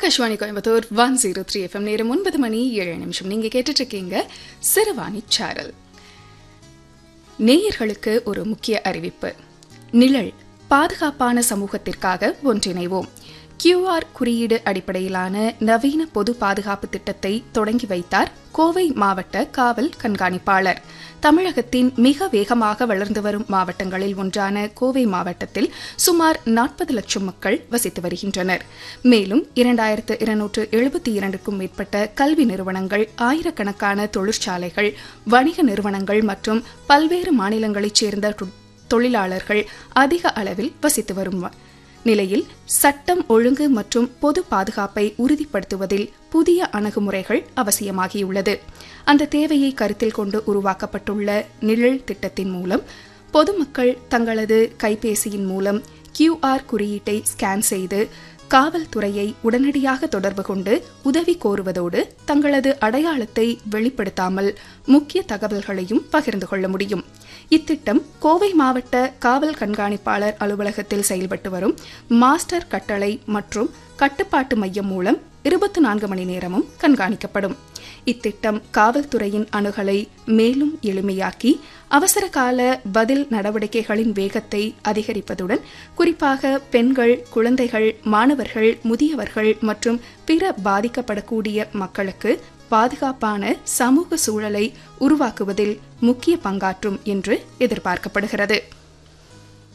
Akashvani Coimbatore 103 FM. நேரம் 9:07. நீங்க கேட்டுட்டு இருக்கீங்க சிறுவாணி சாரல். நேயர்களுக்கு ஒரு முக்கிய அறிவிப்பு. நிழல் பாதுகாப்பான சமூகத்திற்காக ஒன்றிணைவோம். QR குறியீடு அடிப்படையிலான நவீன பொது பாதுகாப்பு திட்டத்தை தொடங்கி வைத்தார் கோவை மாவட்ட காவல் கண்காணிப்பாளர். தமிழகத்தின் மிக வேகமாக வளர்ந்து வரும் மாவட்டங்களில் ஒன்றான கோவை மாவட்டத்தில் சுமார் 40 லட்சம் மக்கள் வசித்து வருகின்றனர். மேலும் 2272க்கும் மேற்பட்ட கல்வி நிறுவனங்கள், ஆயிரக்கணக்கான தொழிற்சாலைகள், வணிக நிறுவனங்கள் மற்றும் பல்வேறு மாநிலங்களைச் சேர்ந்த தொழிலாளர்கள் அதிக அளவில் வசித்து வரும் நிலையில் சட்டம் ஒழுங்கு மற்றும் பொது பாதுகாப்பை உறுதிப்படுத்துவதில் புதிய அணுகுமுறைகள் அவசியமாகியுள்ளது. அந்த தேவையை கருத்தில் கொண்டு உருவாக்கப்பட்டுள்ள நிழல் திட்டத்தின் மூலம் பொதுமக்கள் தங்களது கைபேசியின் மூலம் QR குறியீட்டை ஸ்கேன் செய்து காவல்துறையை உடனடியாக தொடர்பு கொண்டு உதவி கோருவதோடு தங்களது அடையாளத்தை வெளிப்படுத்தாமல் முக்கிய தகவல்களையும் பகிர்ந்து கொள்ள முடியும். இத்திட்டம் கோவை மாவட்ட காவல் கண்காணிப்பாளர் அலுவலகத்தில் செயல்பட்டு வரும் மாஸ்டர் கட்டளை மற்றும் கட்டுப்பாட்டு மையம் மூலம் 24 மணி நேரமும் கண்காணிக்கப்படும். இத்திட்டம் காவல்துறையின் அணுகலை மேலும் எளிமையாக்கி அவசர கால பதில் நடவடிக்கைகளின் வேகத்தை அதிகரிப்பதுடன் குறிப்பாக பெண்கள், குழந்தைகள், மாணவர்கள், முதியவர்கள் மற்றும் பிற பாதிக்கப்படக்கூடிய மக்களுக்கு பாதுகாப்பான சமூக சூழலை உருவாக்குவதில் முக்கிய பங்காற்றும் என்று எதிர்பார்க்கப்படுகிறது.